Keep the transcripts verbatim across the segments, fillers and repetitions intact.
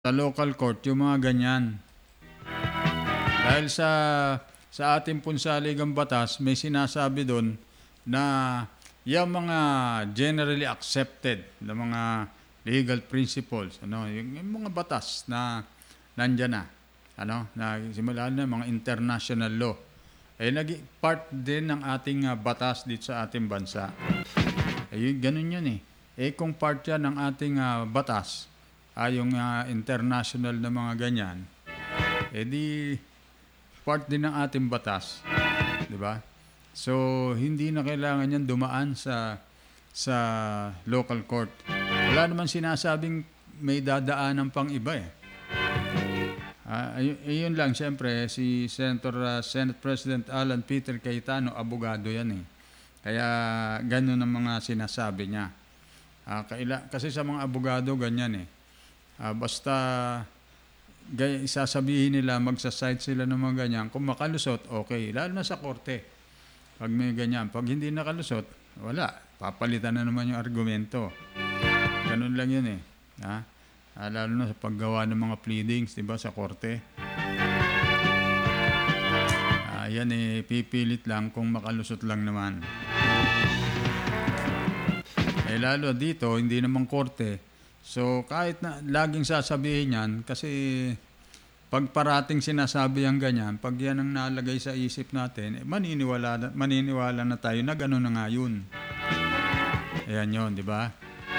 Sa local court, yung mga ganyan. Dahil sa sa ating punsaligang batas, may sinasabi doon na yung mga generally accepted na mga legal principles, ano, yung, yung mga batas na nandyan na, ano, na simula na mga international law, ay naging part din ng ating uh, batas dito sa ating bansa. Ay, ganun yun eh. Eh kung part yan ng ating uh, batas, ay yung uh, international na mga ganyan, eh di part din ng ating batas, di ba? So hindi na kailangan yan dumaan sa sa local court. Wala naman sinasabing may dadaanan pang iba eh. Uh, ay, ayun lang, siyempre si Senator uh, Senate President Alan Peter Cayetano, abogado yan eh. Kaya ganun ang mga sinasabi niya. Uh, kaila, kasi sa mga abogado ganyan eh. Uh, basta gay, sasabihin nila, magsasite sila ng mga ganyan. Kung makalusot, okay. Lalo na sa korte. Pag may ganyan. Pag hindi nakalusot, wala. Papalitan na naman yung argumento. Ganun lang yun eh. Ha? Uh, lalo na sa paggawa ng mga pleadings, diba, sa korte. Uh, yan eh, pipilit lang kung makalusot lang naman. Eh lalo dito, hindi naman korte. So kahit na laging sasabihin yan, kasi pag parating sinasabi ang ganyan, pag yan ang nalagay sa isip natin, eh, maniniwala, maniniwala na tayo na gano'n na nga yun. Ayan yun, di ba?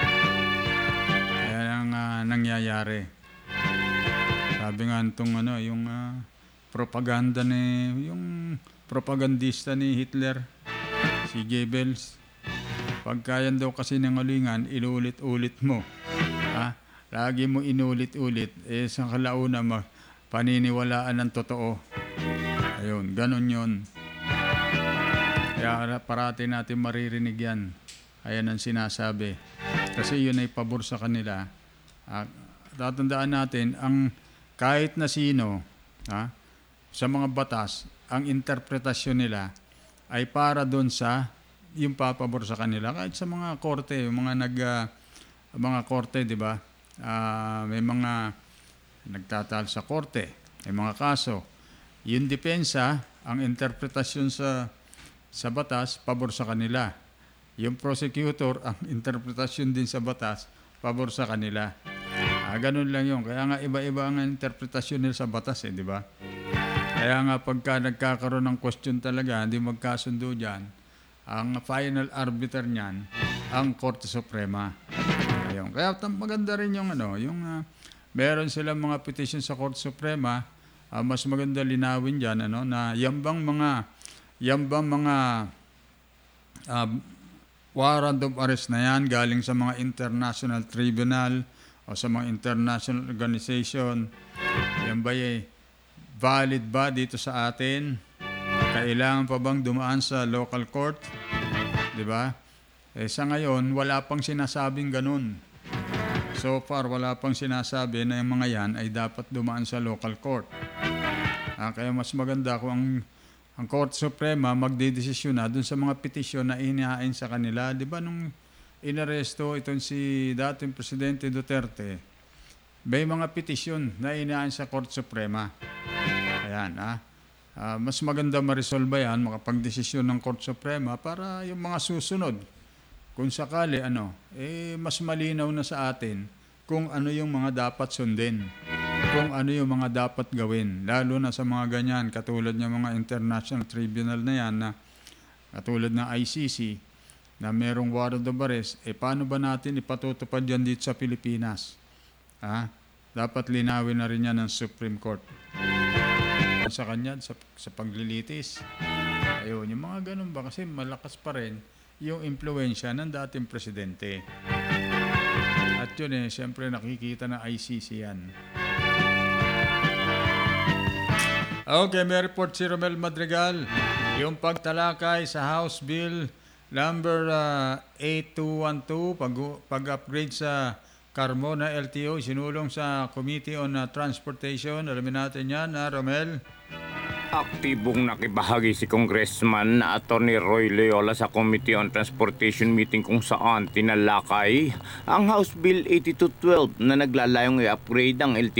Ayan ang uh, nangyayari. Sabi nga itong ano, yung uh, propaganda ni, yung propagandista ni Hitler, si Goebbels. Pagka yan daw kasi ng alingan, inulit-ulit mo. Ha? Lagi mo inulit-ulit, eh sa kalauna mo, paniniwalaan ng totoo. Ayun, ganun yun. Kaya parati natin maririnig yan. Ayan ang sinasabi. Kasi yun ay pabor sa kanila. Ah, tatandaan natin, ang kahit na sino, ha, sa mga batas, ang interpretasyon nila ay para doon sa yung papabor sa kanila. Kahit sa mga korte, yung mga nag... Uh, mga korte, di ba? Uh, may mga nagtatal sa korte, may mga kaso. Yung depensa, ang interpretasyon sa sa batas, pabor sa kanila. Yung prosecutor, ang interpretasyon din sa batas, pabor sa kanila. Uh, ganun lang yun. Kaya nga iba-iba ang interpretasyon nila sa batas, eh, di ba? Kaya nga pagka nagkakaroon ng question talaga, hindi magkasundo dyan, ang final arbiter niyan, ang Korte Suprema. Ayun. Kaya maganda rin yung ano, yung uh, meron silang mga petition sa Korte Suprema, uh, mas maganda linawin diyan ano na yambang mga yambang mga uh, warrant of arrest na yan galing sa mga international tribunal o sa mga international organization. Yan ba eh, valid ba dito sa atin? Kailangan pa bang dumaan sa local court? 'Di ba? Eh, sa ngayon, wala pang sinasabing ganun. So far, wala pang sinasabi na yung mga yan ay dapat dumaan sa local court. Ah, kaya mas maganda kung ang, ang Korte Suprema magdedesisyon na dun sa mga petisyon na inihain sa kanila. Di ba nung inaresto itong si dating Presidente Duterte, may mga petisyon na inihain sa Korte Suprema. Ayan, ah. Uh, mas maganda ma-resolve yan, makapag-desisyon ng Korte Suprema para yung mga susunod, kung sakali, ano, eh, mas malinaw na sa atin kung ano yung mga dapat sundin, kung ano yung mga dapat gawin, lalo na sa mga ganyan, katulad ng mga international tribunal na yan, na katulad ng I C C, na merong warrant of arrest, eh, paano ba natin ipatutupad yan dito sa Pilipinas? Ha? Dapat linawin na rin yan ng Supreme Court. Sa kanya, sa, sa paglilitis. Ayun, yung mga ganun ba? Kasi malakas pa rin yung impluensya ng dating presidente. At yun eh, siyempre nakikita ng I C C yan. Okay, may report si Romel Madrigal. Yung pagtalakay sa House Bill number uh, eight two one two, pag, pag-upgrade sa Carmona L T O, sinulong sa Committee on uh, Transportation. Alamin natin yan, ha, Romel? Aktibong nakibahagi si Congressman na Attorney Roy Loyola sa Committee on Transportation meeting kung saan tinalakay ang House Bill eighty-two twelve na naglalayong i-upgrade ang L T O